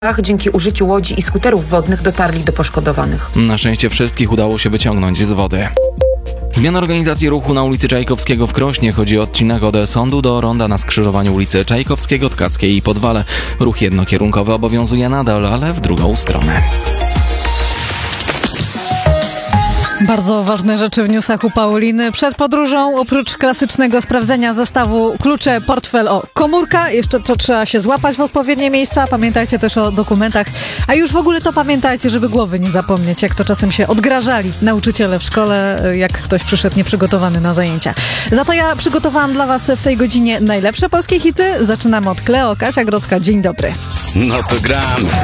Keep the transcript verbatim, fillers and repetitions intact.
dzięki użyciu łodzi i skuterów wodnych dotarli do poszkodowanych. Na szczęście wszystkich udało się wyciągnąć z wody. Zmiana organizacji ruchu na ulicy Czajkowskiego w Krośnie. Chodzi o odcinek od sądu do ronda na skrzyżowaniu ulicy Czajkowskiego, Tkackiej i Podwale. Ruch jednokierunkowy obowiązuje nadal, ale w drugą stronę. Bardzo ważne rzeczy w newsach u Pauliny. Przed podróżą, oprócz klasycznego sprawdzenia zestawu klucze, portfel, o, komórka, jeszcze to trzeba się złapać w odpowiednie miejsca. Pamiętajcie też o dokumentach, a już w ogóle to pamiętajcie, żeby głowy nie zapomnieć, jak to czasem się odgrażali nauczyciele w szkole, jak ktoś przyszedł nieprzygotowany na zajęcia. Za to ja przygotowałam dla was w tej godzinie najlepsze polskie hity. Zaczynamy od Kleo, Kasia Grodzka. Dzień dobry. No to gramy.